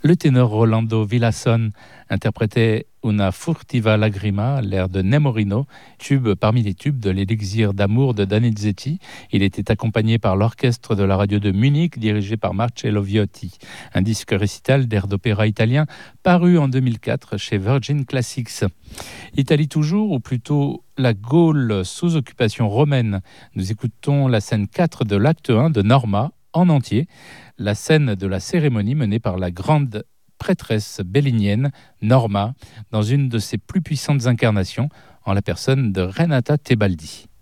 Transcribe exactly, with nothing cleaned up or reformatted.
Le ténor Rolando Villazón interprétait Una furtiva lagrima, l'air de Nemorino, tube parmi les tubes de l'élixir d'amour de Donizetti. Il était accompagné par l'orchestre de la radio de Munich, dirigé par Marcello Viotti. Un disque récital d'air d'opéra italien paru en deux mille quatre chez Virgin Classics. Italie toujours, ou plutôt la Gaule sous occupation romaine. Nous écoutons la scène quatre de l'acte un de Norma, en entier, la scène de la cérémonie menée par la grande prêtresse bellinienne Norma dans une de ses plus puissantes incarnations en la personne de Renata Tebaldi.